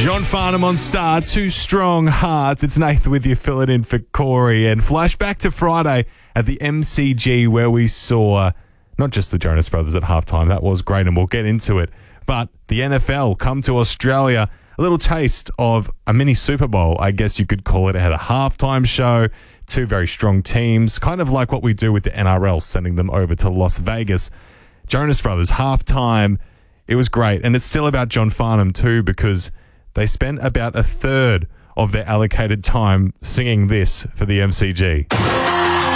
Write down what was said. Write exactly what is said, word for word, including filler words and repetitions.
John Farnham on Star, Two Strong Hearts. It's Nathan with you, filling in for Corey. And flashback to Friday at the M C G where we saw not just the Jonas Brothers at halftime. That was great and we'll get into it. But the N F L come to Australia. A little taste of a mini Super Bowl, I guess you could call it. It had a halftime show, two very strong teams, kind of like what we do with the N R L, sending them over to Las Vegas. Jonas Brothers, halftime. It was great. And it's still about John Farnham too, because they spent about a third of their allocated time singing this for the M C G.